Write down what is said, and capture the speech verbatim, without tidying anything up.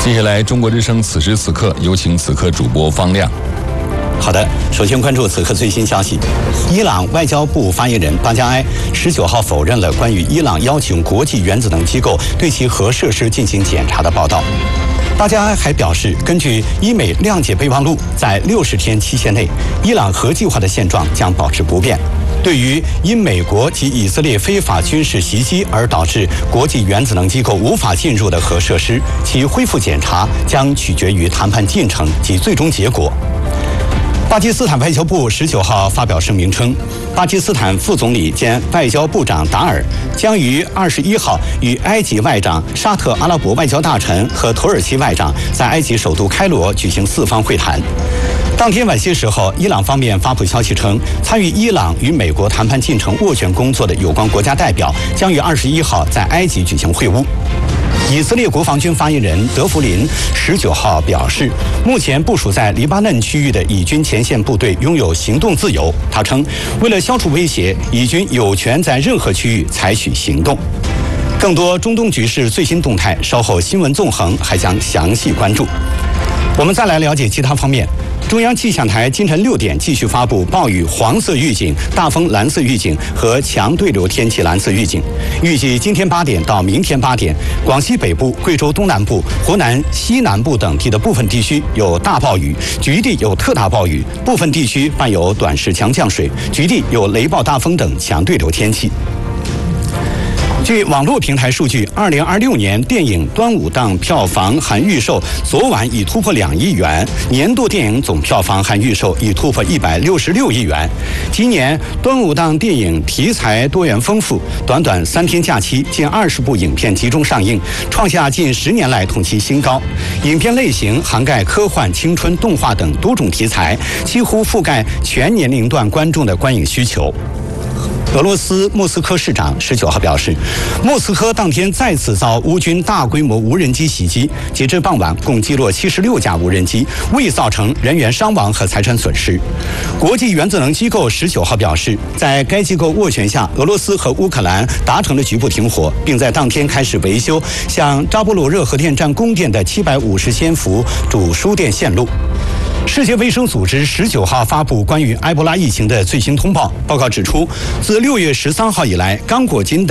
接下来，中国之声此时此刻有请此刻主播方亮。 好的，首先关注此刻最新消息。伊朗外交部发言人巴加埃十九号否认了关于伊朗邀请国际原子能机构对其核设施进行检查的报道。巴加埃还表示，根据伊美谅解备忘录，在六十天期限内，伊朗核计划的现状将保持不变。对于因美国及以色列非法军事袭击而导致国际原子能机构无法进入的核设施，其恢复检查将取决于谈判进程及最终结果。巴基斯坦外交部十九号发表声明称，巴基斯坦副总理兼外交部长达尔将于二十一号与埃及外长、沙特阿拉伯外交大臣和土耳其外长在埃及首都开罗举行四方会谈。当天晚些时候，伊朗方面发布消息称，参与伊朗与美国谈判进程斡旋工作的有关国家代表将于二十一号在埃及举行会晤。以色列国防军发言人德弗林十九号表示，目前部署在黎巴嫩区域的以军前线部队拥有行动自由。他称，为了消除威胁，以军有权在任何区域采取行动。更多中东局势最新动态，稍后新闻纵横还将详细关注。我们再来了解其他方面。中央气象台今晨六点继续发布暴雨黄色预警、大风蓝色预警和强对流天气蓝色预警。预计今天八点到明天八点，广西北部、贵州东南部、湖南西南部等地的部分地区有大暴雨，局地有特大暴雨，部分地区伴有短时强降水，局地有雷暴大风等强对流天气。据网络平台数据，二零二六年电影端午档票房含预售昨晚已突破两亿元，年度电影总票房含预售已突破一百六十六亿元。今年端午档电影题材多元丰富，短短三天假期，近二十部影片集中上映，创下近十年来同期新高。影片类型涵盖科幻、青春、动画等多种题材，几乎覆盖全年龄段观众的观影需求。俄罗斯莫斯科市长十九号表示，莫斯科当天再次遭乌军大规模无人机袭击，截至傍晚共击落七十六架无人机，未造成人员伤亡和财产损失。国际原子能机构十九号表示，在该机构斡旋下，俄罗斯和乌克兰达成了局部停火，并在当天开始维修向扎波罗热核电站供电的七百五十千伏主输电线路。世界卫生组织十九号发布关于埃博拉疫情的最新通报，报告指出，自六月十三号以来，刚果金的